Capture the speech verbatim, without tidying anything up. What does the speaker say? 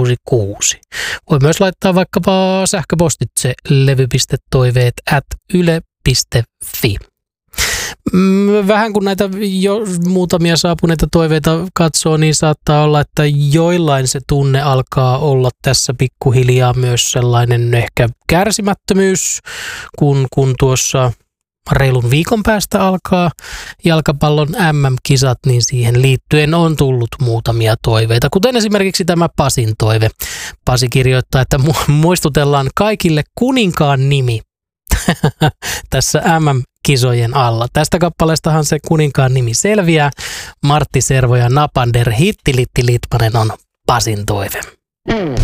kuusi. Voi myös laittaa vaikkapa sähköpostitse levy.toiveet at yle piste fi. Vähän kun näitä jo muutamia saapuneita toiveita katsoo, niin saattaa olla, että joillain se tunne alkaa olla tässä pikkuhiljaa myös sellainen ehkä kärsimättömyys, kun, kun tuossa reilun viikon päästä alkaa jalkapallon äm äm-kisat, niin siihen liittyen on tullut muutamia toiveita, kuten esimerkiksi tämä Pasin toive. Pasi kirjoittaa, että muistutellaan kaikille kuninkaan nimi tässä äm äm-kisojen alla. Tästä kappaleestahan se kuninkaan nimi selviää. Martti Servo ja Napander Hittilitti Litmanen on Pasin toive.